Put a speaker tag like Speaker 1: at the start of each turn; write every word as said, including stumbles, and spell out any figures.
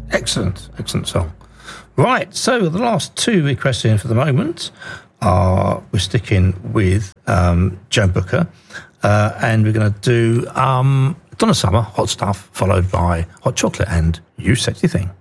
Speaker 1: Excellent, excellent song. Right, so the last two requests in for the moment are, we're sticking with um, Joan Booker, uh, and we're going to do um, Donna Summer, Hot Stuff, followed by Hot Chocolate and You Sexy Thing.